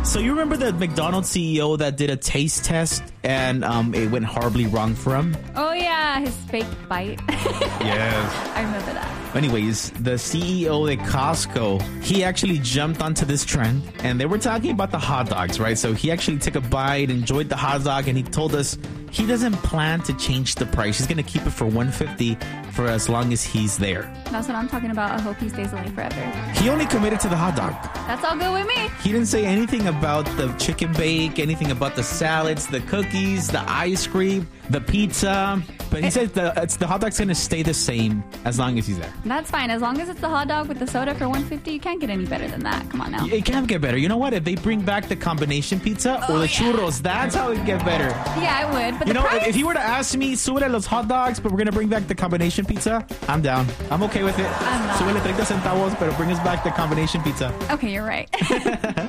So you remember the McDonald's CEO that did a taste test and it went horribly wrong for him? Oh, yeah, his fake bite. Yes. I remember that. Anyways, the CEO at Costco, he actually jumped onto this trend, and they were talking about the hot dogs, right? So he actually took a bite, enjoyed the hot dog, and he told us he doesn't plan to change the price. He's going to keep it for $150 for as long as he's there. That's what I'm talking about. I hope he stays away forever. He only committed to the hot dog. That's all good with me. He didn't say anything about the chicken bake, anything about the salads, the cookies, the ice cream, the pizza. But he said the hot dog's going to stay the same as long as he's there. That's fine. As long as it's the hot dog with the soda for $150, you can't get any better than that. Come on now. It can't get better. You know what? If they bring back the combination pizza or the churros, that's how it can get better. Yeah, it would. But you know, price? if you were to ask me, súbele los hot dogs, but we're going to bring back the combination pizza, I'm down. I'm okay with it. I'm not. Súbele 30 centavos, pero bring us back the combination pizza. Okay, you're right.